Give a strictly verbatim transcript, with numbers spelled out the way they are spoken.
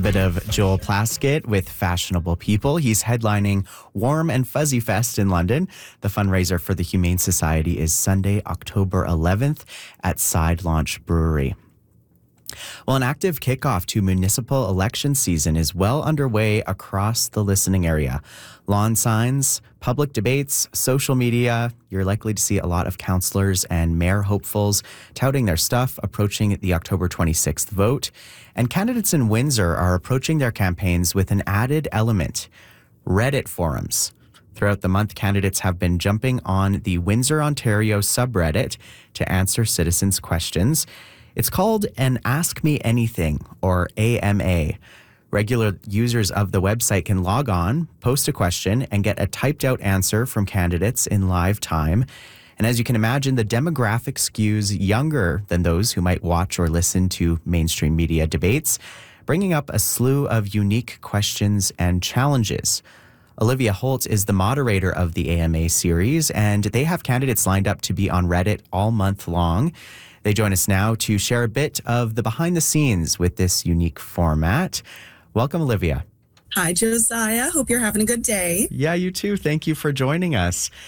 bit of Joel Plaskett with Fashionable People. He's headlining Warm and Fuzzy Fest in London. The fundraiser for the Humane Society is Sunday, October eleventh at Side Launch Brewery. Well, an active kickoff to municipal election season is well underway across the listening area. Lawn signs, public debates, social media. You're likely to see a lot of councillors and mayor hopefuls touting their stuff approaching the October twenty-sixth vote. And candidates in Windsor are approaching their campaigns with an added element: Reddit forums. Throughout the month, candidates have been jumping on the Windsor, Ontario subreddit to answer citizens' questions. It's called an Ask Me Anything, or A M A. Regular users of the website can log on, post a question, and get a typed-out answer from candidates in live time. And as you can imagine, the demographic skews younger than those who might watch or listen to mainstream media debates, bringing up a slew of unique questions and challenges. Olivia Holt is the moderator of the A M A series, and they have candidates lined up to be on Reddit all month long. They join us now to share a bit of the behind the scenes with this unique format. Welcome, Olivia. Hi, Josiah. Hope you're having a good day. Yeah, you too. Thank you for joining us.